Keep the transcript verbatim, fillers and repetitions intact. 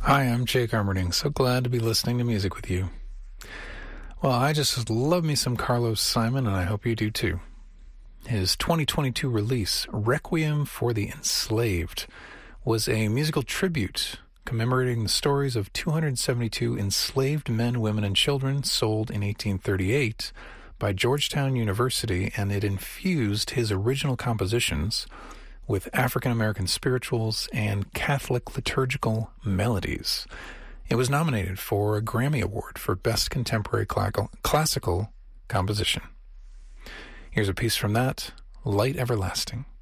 Hi, I'm Jake Armerding. So glad to be listening to music with you. Well, I just love me some Carlos Simon, and I hope you do too. His twenty twenty-two release, Requiem for the Enslaved, was a musical tribute commemorating the stories of two hundred seventy-two enslaved men, women, and children sold in eighteen thirty-eight by Georgetown University, and it infused his original compositions with African-American spirituals and Catholic liturgical melodies. It was nominated for a Grammy Award for Best Contemporary Classical Composition. Here's a piece from that, Light Everlasting.